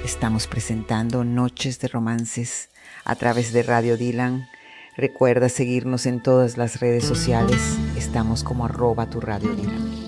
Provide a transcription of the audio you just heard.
Estamos presentando Noches de Romances a través de Radio Dylan. Recuerda seguirnos en todas las redes sociales. Estamos como @tu Radio Dylan.